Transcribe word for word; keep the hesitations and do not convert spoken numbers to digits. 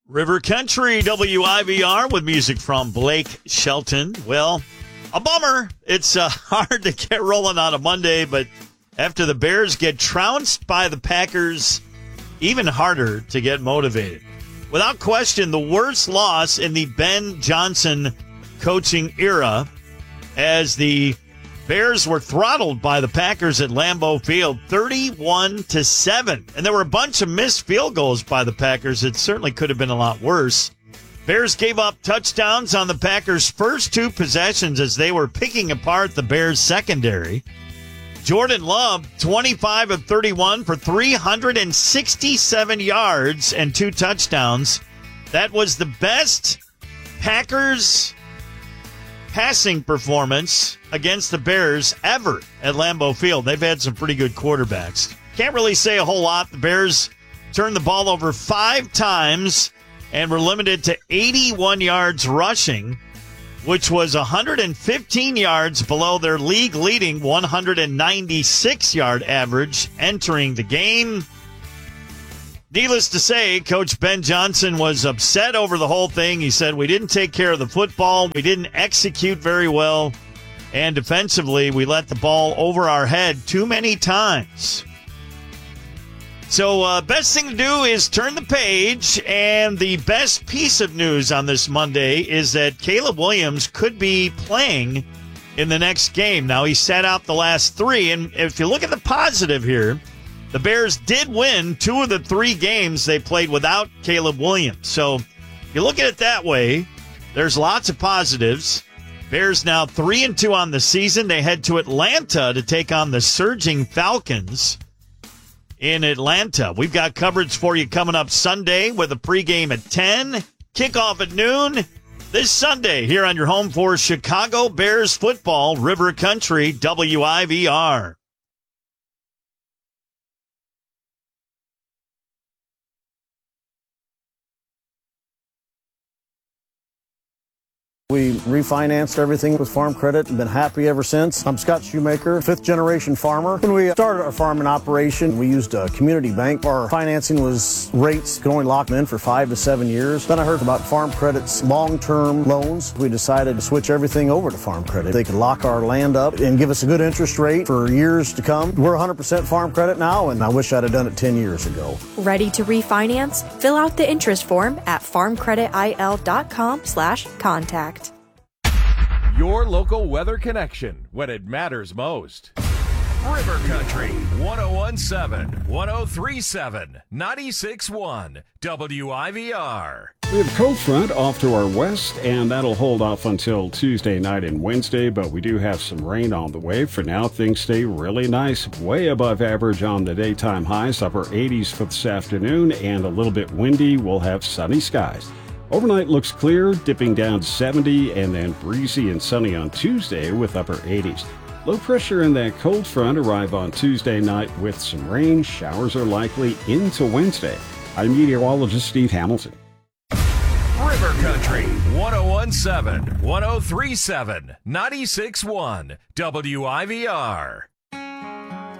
River Country, W I V R, with music from Blake Shelton. Well, a bummer. It's uh, hard to get rolling on a Monday, but after the Bears get trounced by the Packers, even harder to get motivated. Without question, the worst loss in the Ben Johnson coaching era, as the Bears were throttled by the Packers at Lambeau Field, thirty-one to seven. And there were a bunch of missed field goals by the Packers. It certainly could have been a lot worse. Bears gave up touchdowns on the Packers' first two possessions as they were picking apart the Bears' secondary. Jordan Love, twenty-five of thirty-one for three hundred sixty-seven yards and two touchdowns. That was the best Packers passing performance against the Bears ever at Lambeau Field. They've had some pretty good quarterbacks. Can't really say a whole lot. The Bears turned the ball over five times and were limited to eighty-one yards rushing, which was one hundred fifteen yards below their league-leading one hundred ninety-six yard average entering the game. Needless to say, Coach Ben Johnson was upset over the whole thing. He said, we didn't take care of the football. We didn't execute very well. And defensively, we let the ball over our head too many times. So uh, best thing to do is turn the page. And the best piece of news on this Monday is that Caleb Williams could be playing in the next game. Now, he sat out the last three. And if you look at the positive here, the Bears did win two of the three games they played without Caleb Williams. So if you look at it that way, there's lots of positives. Bears now three and two on the season. They head to Atlanta to take on the surging Falcons in Atlanta. We've got coverage for you coming up Sunday with a pregame at ten, kickoff at noon this Sunday here on your home for Chicago Bears football, River Country, W I V R. We refinanced everything with Farm Credit and been happy ever since. I'm Scott Shoemaker, fifth generation farmer. When we started our farming operation, we used a community bank. Our financing was rates, could only lock them in for five to seven years. Then I heard about Farm Credit's long-term loans. We decided to switch everything over to Farm Credit. They could lock our land up and give us a good interest rate for years to come. We're one hundred percent Farm Credit now, and I wish I'd have done it ten years ago. Ready to refinance? Fill out the interest form at farmcreditil.com slash contact. Your local weather connection when it matters most. River Country, one oh one point seven, one oh three point seven, ninety-six point one, W I V R. We have cold front off to our west, and that'll hold off until Tuesday night and Wednesday, but we do have some rain on the way. For now, things stay really nice, way above average on the daytime highs, upper eighties for this afternoon, and a little bit windy. We'll have sunny skies. Overnight looks clear, dipping down to seventy, and then breezy and sunny on Tuesday with upper eighties. Low pressure and that cold front arrive on Tuesday night with some rain. Showers are likely into Wednesday. I'm meteorologist Steve Hamilton. River Country, one oh one point seven, one oh three point seven, ninety-six point one, W I V R.